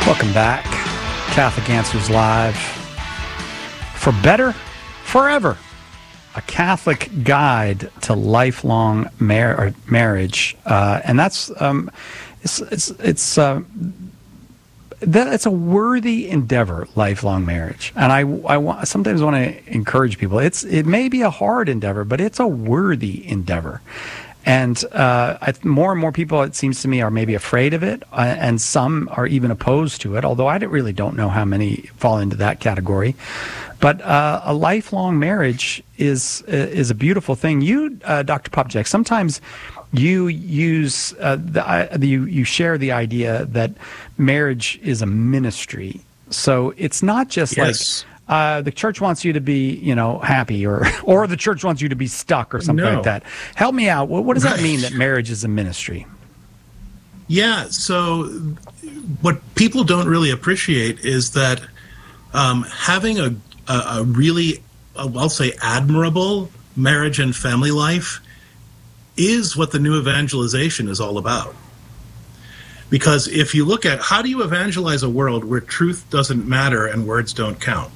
Welcome back. Catholic Answers Live. For better, forever. A Catholic guide to lifelong marriage, and that's it's a worthy endeavor, lifelong marriage. And I sometimes want to encourage people. It may be a hard endeavor, but it's a worthy endeavor. And more and more people, it seems to me, are maybe afraid of it, and some are even opposed to it, although I really don't know how many fall into that category. But a lifelong marriage is a beautiful thing. You, Dr. Popcak, sometimes you use you share the idea that marriage is a ministry. So it's not just like the church wants you to be, happy, or the church wants you to be stuck, or something like that. Help me out. What does that mean, that marriage is a ministry? Yeah. So what people don't really appreciate is that having a really, I'll say, admirable marriage and family life is what the new evangelization is all about. Because if you look at how do you evangelize a world where truth doesn't matter and words don't count?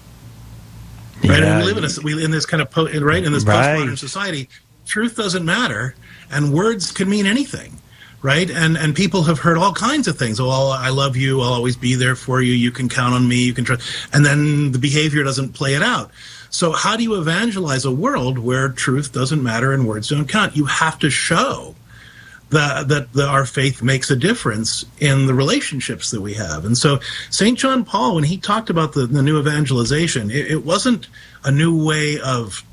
Right, and we live in this kind of postmodern society. Truth doesn't matter, and words can mean anything, right? And people have heard all kinds of things. Oh, I love you. I'll always be there for you. You can count on me. You can trust. And then the behavior doesn't play it out. So how do you evangelize a world where truth doesn't matter and words don't count? You have to show that our faith makes a difference in the relationships that we have. And so St. John Paul, when he talked about the new evangelization, it wasn't a new way of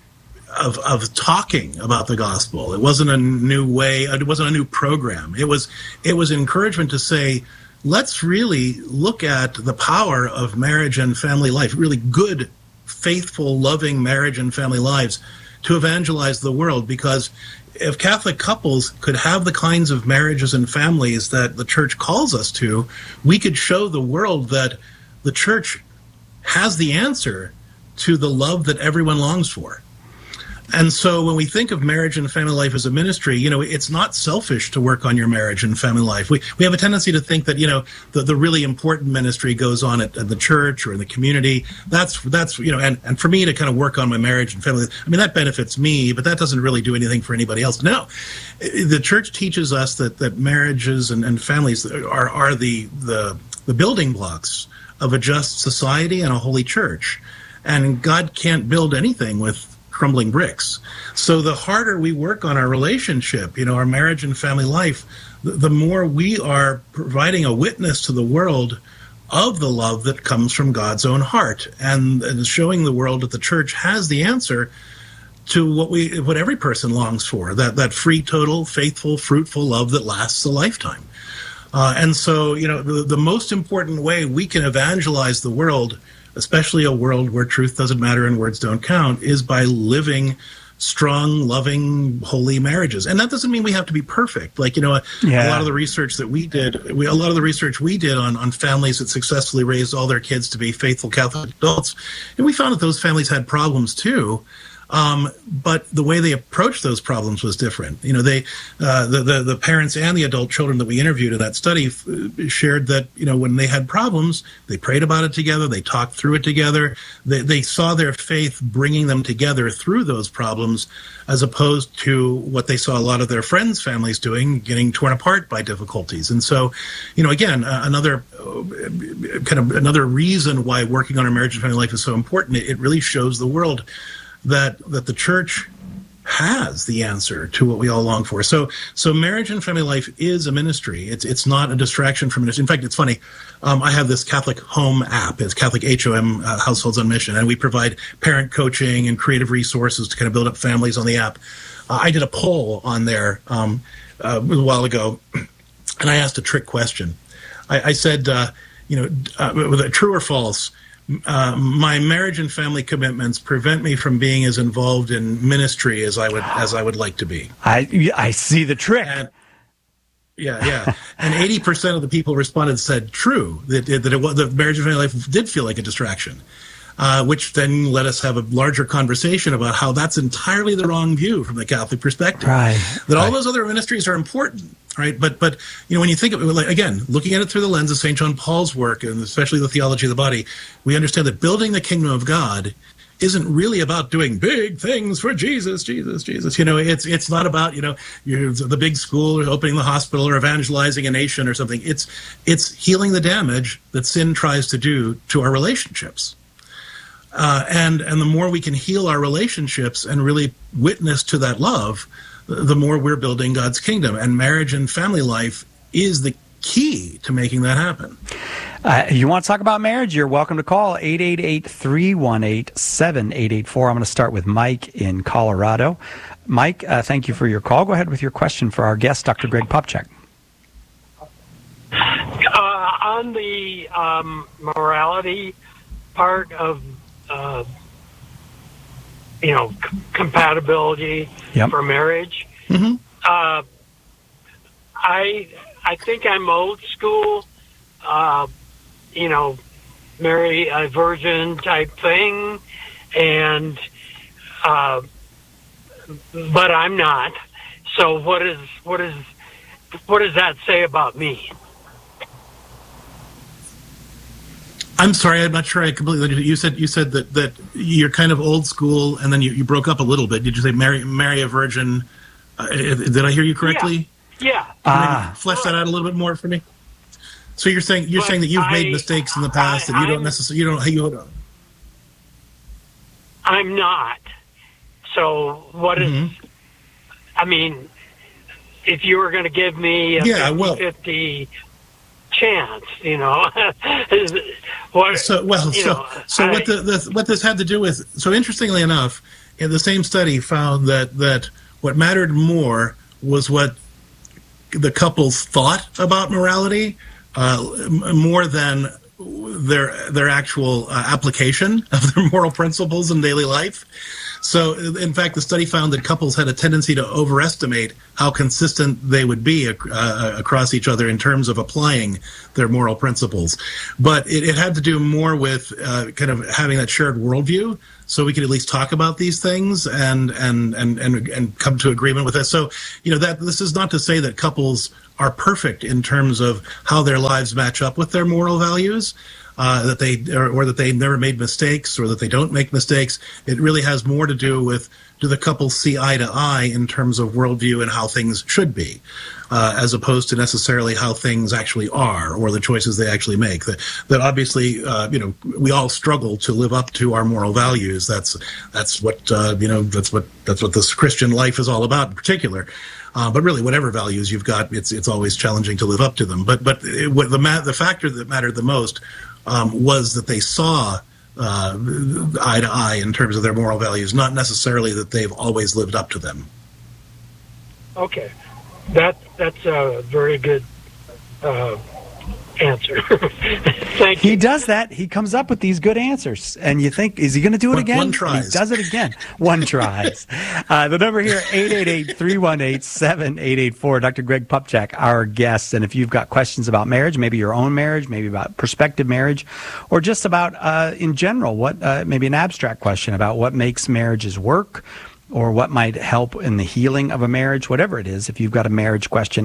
talking about the gospel. It wasn't a new way. It wasn't a new program. It was encouragement to say, let's really look at the power of marriage and family life, really good, faithful, loving marriage and family lives, to evangelize the world. Because if Catholic couples could have the kinds of marriages and families that the church calls us to, we could show the world that the church has the answer to the love that everyone longs for. And so when we think of marriage and family life as a ministry, it's not selfish to work on your marriage and family life. We have a tendency to think that, the really important ministry goes on at the church or in the community. That's and for me to kind of work on my marriage and family, that benefits me, but that doesn't really do anything for anybody else. No, the church teaches us that marriages and families are the building blocks of a just society and a holy church. And God can't build anything with crumbling bricks. So the harder we work on our relationship, our marriage and family life, the more we are providing a witness to the world of the love that comes from God's own heart, and showing the world that the church has the answer to what every person longs for, that free, total, faithful, fruitful love that lasts a lifetime. And so, the most important way we can evangelize the world, especially a world where truth doesn't matter and words don't count, is by living strong, loving, holy marriages. And that doesn't mean we have to be perfect. A lot of the research that we did, on families that successfully raised all their kids to be faithful Catholic adults, and we found that those families had problems too. But the way they approached those problems was different. The parents and the adult children that we interviewed in that study shared that, when they had problems, they prayed about it together, they talked through it together, they saw their faith bringing them together through those problems, as opposed to what they saw a lot of their friends' families doing, getting torn apart by difficulties. And so, again, another reason why working on our marriage and family life is so important. It really shows the world that the church has the answer to what we all long for. So marriage and family life is a ministry. It's not a distraction from ministry. In fact, it's funny. I have this Catholic Home app. It's Catholic HOM, Households on Mission, and we provide parent coaching and creative resources to kind of build up families on the app. I did a poll on there a while ago, and I asked a trick question. I said, with a true or false, my marriage and family commitments prevent me from being as involved in ministry as I would like to be. I see the trick. And 80% of the people responded said true, that the marriage and family life did feel like a distraction, which then let us have a larger conversation about how that's entirely the wrong view from the Catholic perspective. Right. That all those other ministries are important. Right, but when you think of it, like, again, looking at it through the lens of St. John Paul's work, and especially the theology of the body, we understand that building the kingdom of God isn't really about doing big things for Jesus. It's not about the big school or opening the hospital or evangelizing a nation or something. It's healing the damage that sin tries to do to our relationships. And the more we can heal our relationships and really witness to that love, the more we're building God's kingdom. And marriage and family life is the key to making that happen. You want to talk about marriage? You're welcome to call 888-318-7884. I'm going to start with Mike in Colorado. Mike, thank you for your call. Go ahead with your question for our guest, Dr. Greg Popcak. On the morality part of compatibility for marriage. Mm-hmm. I think I'm old school, marry a virgin type thing, and but I'm not. So what does that say about me? I'm sorry, I'm not sure I completely. You said that you're kind of old school, and then you broke up a little bit. Did you say marry a virgin? Did I hear you correctly? Yeah. Maybe flesh that out a little bit more for me. So you're saying that you've made mistakes in the past, and you don't necessarily I'm not. So what is? Mm-hmm. I mean, if you were going to give me a 50-50 chance, what? So what this had to do with? So interestingly enough, in the same study found that what mattered more was what the couples thought about morality, more than their actual application of their moral principles in daily life. So, in fact, the study found that couples had a tendency to overestimate how consistent they would be across each other in terms of applying their moral principles. But it had to do more with kind of having that shared worldview, so we could at least talk about these things and come to agreement with it. So, that this is not to say that couples are perfect in terms of how their lives match up with their moral values. That they never made mistakes, or that they don't make mistakes. It really has more to do with, do the couple see eye to eye in terms of worldview and how things should be, as opposed to necessarily how things actually are or the choices they actually make. That obviously, we all struggle to live up to our moral values. That's what this Christian life is all about in particular. But really, whatever values you've got, it's always challenging to live up to them. But the factor that mattered the most was that they saw eye to eye in terms of their moral values, not necessarily that they've always lived up to them. Okay, that's a very good answer. Thank you. He does that. He comes up with these good answers, and you think, is he going to do it again? One tries. He does it again. One tries. The number here, 888-318-7884. Dr. Greg Popcak, our guest. And if you've got questions about marriage, maybe your own marriage, maybe about prospective marriage, or just about, in general, what maybe an abstract question about what makes marriages work, or what might help in the healing of a marriage, whatever it is. If you've got a marriage question,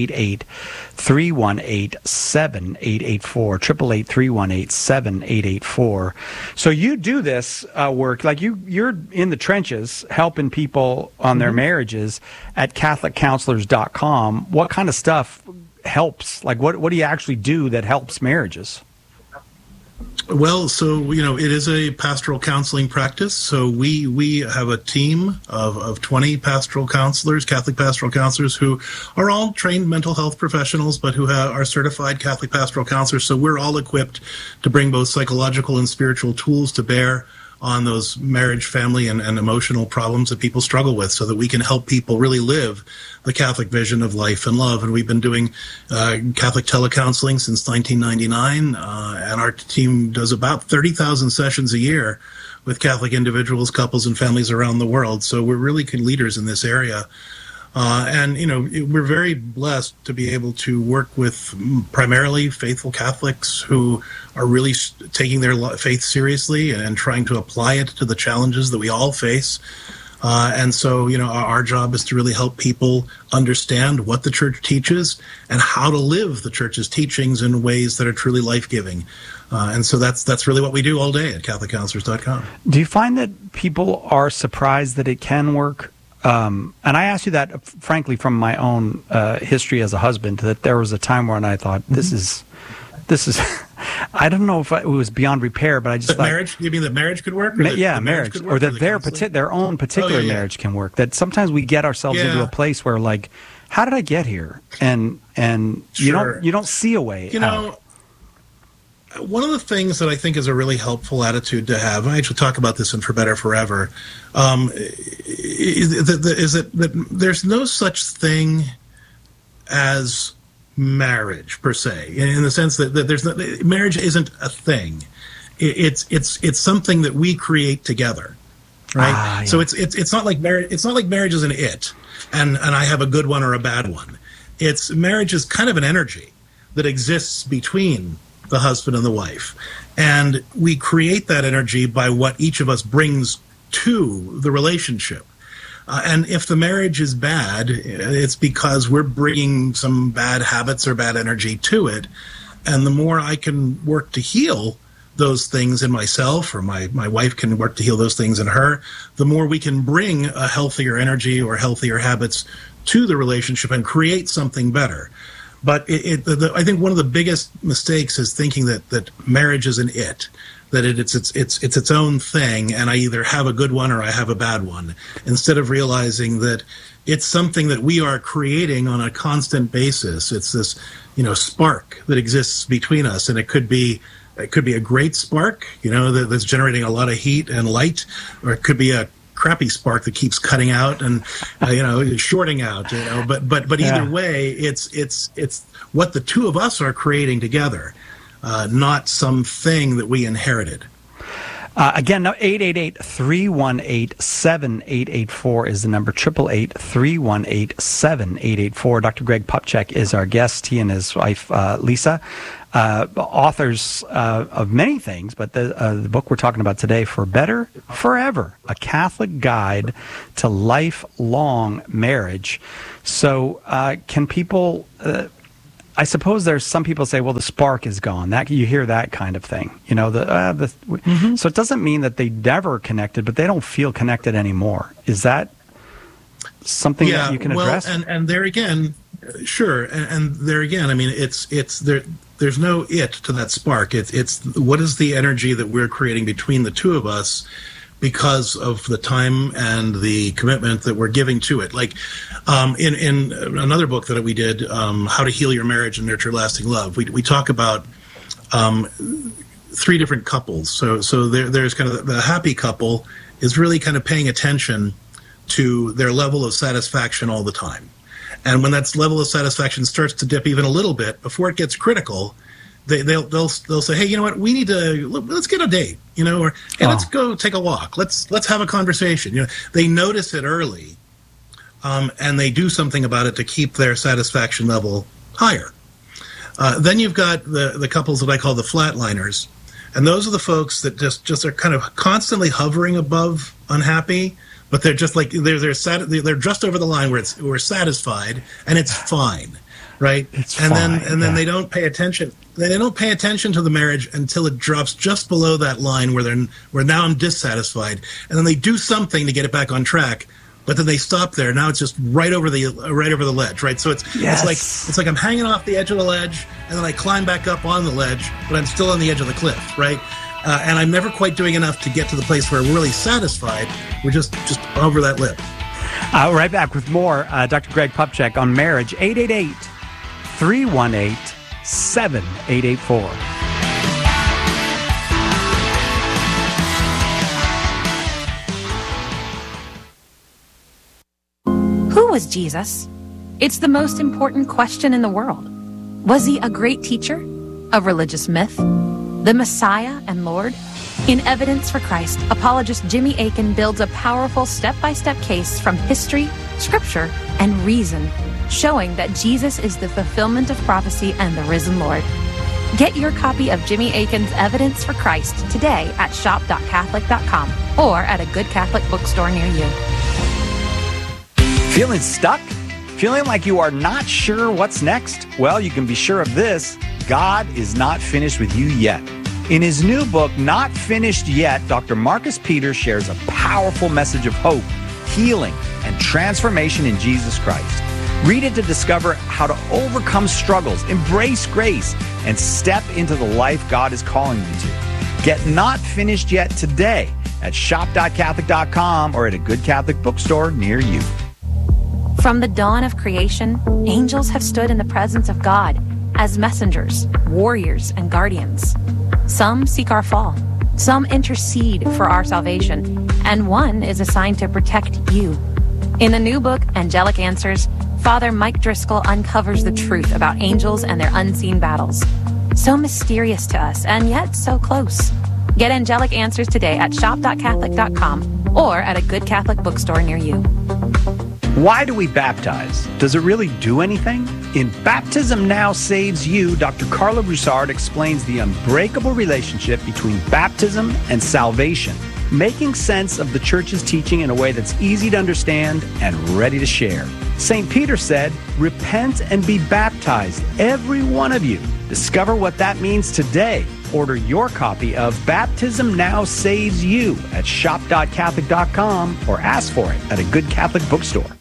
888-318-7884, 888-318-7884. So you do this work, like you're in the trenches helping people on their marriages at CatholicCounselors.com. What kind of stuff helps? Like what do you actually do that helps marriages? Well, so, it is a pastoral counseling practice. So we have a team of 20 pastoral counselors, Catholic pastoral counselors, who are all trained mental health professionals, but who are certified Catholic pastoral counselors. So we're all equipped to bring both psychological and spiritual tools to bear on those marriage, family, and emotional problems that people struggle with, so that we can help people really live the Catholic vision of life and love. And we've been doing Catholic telecounseling since 1999, and our team does about 30,000 sessions a year with Catholic individuals, couples, and families around the world. So we're really good leaders in this area. And we're very blessed to be able to work with primarily faithful Catholics who are really taking their faith seriously and trying to apply it to the challenges that we all face. And so, our job is to really help people understand what the church teaches and how to live the church's teachings in ways that are truly life-giving. And so that's really what we do all day at CatholicCounselors.com. Do you find that people are surprised that it can work? And I ask you that, frankly, from my own history as a husband, that there was a time when I thought, this is, I don't know if it was beyond repair, but I just thought... Marriage? You mean that marriage could work? Marriage. Could work, or that their own particular marriage can work. That sometimes we get ourselves into a place where, like, how did I get here? And you don't see a way out. One of the things that I think is a really helpful attitude to have, and I actually talk about this in For Better Forever, is that there's no such thing as marriage per se, in the sense that marriage isn't a thing. It's something that we create together, right? So it's not like marriage. It's not like marriage is an it, and I have a good one or a bad one. Marriage is kind of an energy that exists between the husband and the wife. And we create that energy by what each of us brings to the relationship. And if the marriage is bad, it's because we're bringing some bad habits or bad energy to it. And the more I can work to heal those things in myself, or my wife can work to heal those things in her, the more we can bring a healthier energy or healthier habits to the relationship and create something better. But I think one of the biggest mistakes is thinking that marriage is an it, that it's its own thing, and I either have a good one or I have a bad one, instead of realizing that it's something that we are creating on a constant basis. It's this, spark that exists between us, and it could be a great spark, that's generating a lot of heat and light, or it could be a crappy spark that keeps cutting out and shorting out, but either way, it's what the two of us are creating together, not something that we inherited. Again, now 888-318-7884 is the number. 888-318-7884. Dr. Greg Popcak is our guest. He and his wife Lisa, authors of many things, but the book we're talking about today, For Better Forever, A Catholic Guide to Lifelong Marriage. So can people... I suppose there's some people say, well, the spark is gone. That you hear that kind of thing, So it doesn't mean that they never connected, but they don't feel connected anymore. Is that something that you can address? And there again, sure. And there again, I mean, it's there. There's no it to that spark. It's what is the energy that we're creating between the two of us, because of the time and the commitment that we're giving to it. Like in another book that we did, How to Heal Your Marriage and Nurture Lasting Love, we talk about 3 different couples. So there's kind of the happy couple is really kind of paying attention to their level of satisfaction all the time. And when that level of satisfaction starts to dip even a little bit, before it gets critical, they'll say, hey, you know what? Let's get a date, or hey, let's go take a walk. Let's have a conversation. They notice it early, and they do something about it to keep their satisfaction level higher. Then you've got the couples that I call the flatliners, and those are the folks that just are kind of constantly hovering above unhappy, but they're just like they're just over the line where we're satisfied and it's fine. Right, then they don't pay attention. They don't pay attention to the marriage until it drops just below that line where now I'm dissatisfied, and then they do something to get it back on track. But then they stop there. Now it's just right over the ledge. Right, so it's like I'm hanging off the edge of the ledge, and then I climb back up on the ledge, but I'm still on the edge of the cliff. Right, and I'm never quite doing enough to get to the place where we're really satisfied. We're just over that lip. Right back with more. Dr. Greg Popcak on marriage. 888-318-7884. Who was Jesus? It's the most important question in the world. Was he a great teacher? A religious myth? The Messiah and Lord? In Evidence for Christ, apologist Jimmy Akin builds a powerful step-by-step case from history, scripture, and reason, showing that Jesus is the fulfillment of prophecy and the risen Lord. Get your copy of Jimmy Akin's Evidence for Christ today at shop.catholic.com or at a good Catholic bookstore near you. Feeling stuck? Feeling like you are not sure what's next? Well, you can be sure of this. God is not finished with you yet. In his new book, Not Finished Yet, Dr. Marcus Peters shares a powerful message of hope, healing, and transformation in Jesus Christ. Read it to discover how to overcome struggles, embrace grace, and step into the life God is calling you to. Get Not Finished Yet today at shop.catholic.com or at a good Catholic bookstore near you. From the dawn of creation, angels have stood in the presence of God as messengers, warriors, and guardians. Some seek our fall, some intercede for our salvation, and one is assigned to protect you. In the new book, Angelic Answers, Father Mike Driscoll uncovers the truth about angels and their unseen battles. So mysterious to us, and yet so close. Get Angelic Answers today at shop.catholic.com or at a good Catholic bookstore near you. Why do we baptize? Does it really do anything? In Baptism Now Saves You, Dr. Carla Broussard explains the unbreakable relationship between baptism and salvation, making sense of the Church's teaching in a way that's easy to understand and ready to share. St. Peter said, "Repent and be baptized, every one of you." Discover what that means today. Order your copy of Baptism Now Saves You at shop.catholic.com or ask for it at a good Catholic bookstore.